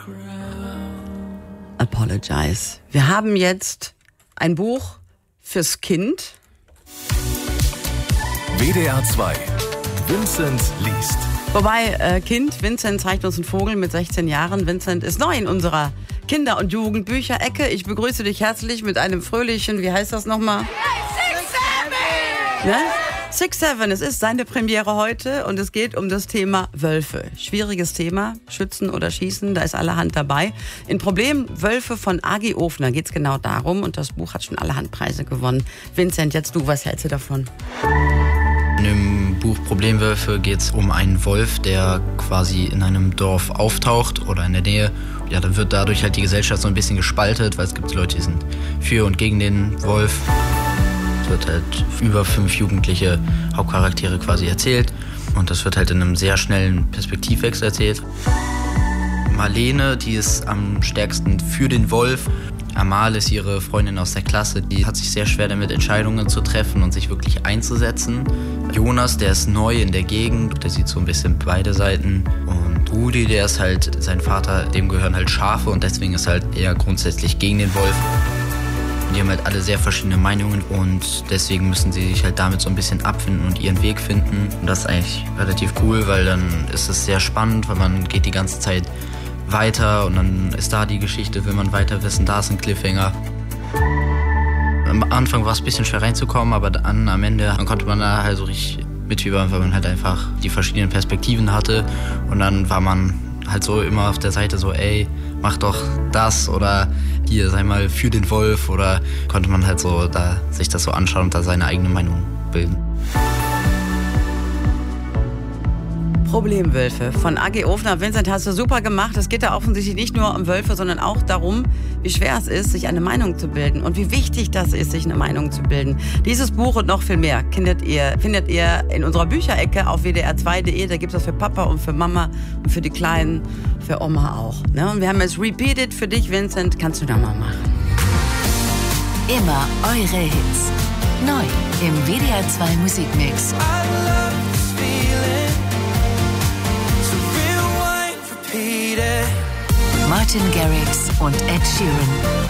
Apologize. Wir haben jetzt ein Buch fürs Kind. WDR 2. Vincent liest. Wobei, Vincent zeigt uns einen Vogel mit 16 Jahren. Vincent ist neu in unserer Kinder- und Jugendbücherecke. Ich begrüße dich herzlich mit einem fröhlichen, wie heißt das nochmal? 6-7! Ne? 6-7, es ist seine Premiere heute und es geht um das Thema Wölfe. Schwieriges Thema, schützen oder schießen, da ist allerhand dabei. In Problem Wölfe von A.G. Ofner geht es genau darum und das Buch hat schon allerhand Preise gewonnen. Vincent, jetzt du, was hältst du davon? In dem Buch Problemwölfe geht es um einen Wolf, der quasi in einem Dorf auftaucht oder in der Nähe. Ja, dann wird dadurch halt die Gesellschaft so ein bisschen gespaltet, weil es gibt Leute, die sind für und gegen den Wolf. Es wird halt über 5 jugendliche Hauptcharaktere quasi erzählt und das wird halt in einem sehr schnellen Perspektivwechsel erzählt. Marlene, die ist am stärksten für den Wolf. Amal ist ihre Freundin aus der Klasse, die hat sich sehr schwer damit, Entscheidungen zu treffen und sich wirklich einzusetzen. Jonas, der ist neu in der Gegend, der sieht so ein bisschen beide Seiten. Und Rudi, der ist halt, sein Vater, dem gehören halt Schafe und deswegen ist halt eher grundsätzlich gegen den Wolf. Die haben halt alle sehr verschiedene Meinungen und deswegen müssen sie sich halt damit so ein bisschen abfinden und ihren Weg finden. Und das ist eigentlich relativ cool, weil dann ist es sehr spannend, weil man geht die ganze Zeit weiter und dann ist da die Geschichte, will man weiter wissen, da ist ein Cliffhanger. Am Anfang war es ein bisschen schwer reinzukommen, aber dann am Ende konnte man da halt so richtig mitfiebern, weil man halt einfach die verschiedenen Perspektiven hatte und dann war man halt so immer auf der Seite so, ey, mach doch das oder hier, sei mal für den Wolf oder konnte man halt so da sich das so anschauen und da seine eigene Meinung bilden. Problemwölfe von A.G. Ofner. Vincent, hast du super gemacht. Es geht da offensichtlich nicht nur um Wölfe, sondern auch darum, wie schwer es ist, sich eine Meinung zu bilden und wie wichtig das ist, sich eine Meinung zu bilden. Dieses Buch und noch viel mehr findet ihr in unserer Bücherecke auf wdr2.de. Da gibt es das für Papa und für Mama und für die Kleinen, für Oma auch. Ne? Und wir haben jetzt Repeated für dich, Vincent. Kannst du da mal machen? Immer eure Hits. Neu im WDR 2 Musikmix. Martin Garrix und Ed Sheeran.